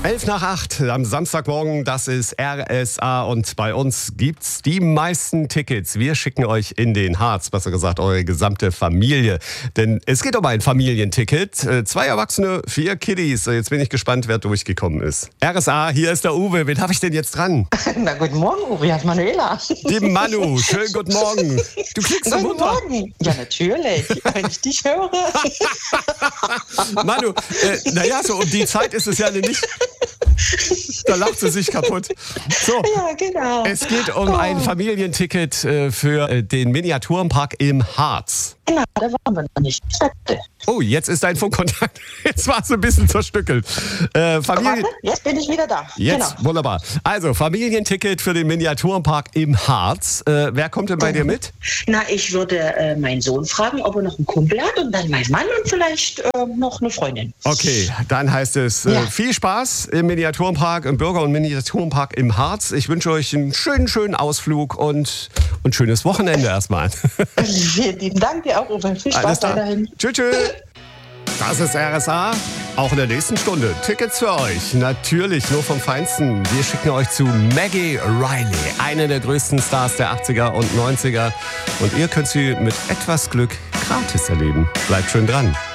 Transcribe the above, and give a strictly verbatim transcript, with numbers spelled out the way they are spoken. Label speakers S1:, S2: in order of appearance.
S1: elf nach acht am Samstagmorgen, das ist R S A und bei uns gibt's die meisten Tickets. Wir schicken euch in den Harz, besser gesagt eure gesamte Familie. Denn es geht um ein Familienticket. Zwei Erwachsene, vier Kiddies. Jetzt bin ich gespannt, wer durchgekommen ist. R S A, hier ist der Uwe. Wen habe ich denn jetzt dran?
S2: Na, guten Morgen, Uwe. Hier ist Manuela.
S1: Die Manu. Schönen guten Morgen. Du klingst so munter.
S2: Guten Morgen. Ja, natürlich. Wenn ich dich höre.
S1: Manu, äh, naja, so um die Zeit ist es ja nicht. Da lacht sie sich kaputt. So,
S2: Ja, genau.
S1: es geht um ein Familienticket äh, für äh, den Miniaturenpark im Harz.
S2: Na, da waren wir noch nicht.
S1: Oh, jetzt ist dein Funkkontakt. Jetzt war es ein bisschen zerstückelt. Äh, Familien
S2: Warte, jetzt bin ich wieder da.
S1: Jetzt,
S2: Genau.
S1: wunderbar. Also, Familienticket für den Miniaturenpark im Harz. Äh, wer kommt denn bei dir mit?
S2: Na, ich würde äh, meinen Sohn fragen, ob er noch einen Kumpel hat und dann mein Mann und vielleicht äh, noch eine Freundin.
S1: Okay, dann heißt es äh,
S2: Ja.
S1: viel Spaß im Miniaturenpark, im Bürger- und Miniaturenpark im Harz. Ich wünsche euch einen schönen, schönen Ausflug und ein schönes Wochenende erstmal.
S2: Vielen lieben Dank dir auch, Uwe. Viel Spaß weiterhin.
S1: Tschüss, tschüss. Das ist R S A. Auch in der nächsten Stunde Tickets für euch. Natürlich nur vom Feinsten. Wir schicken euch zu Maggie Riley, eine der größten Stars der achtziger und neunziger. Und ihr könnt sie mit etwas Glück gratis erleben. Bleibt schön dran.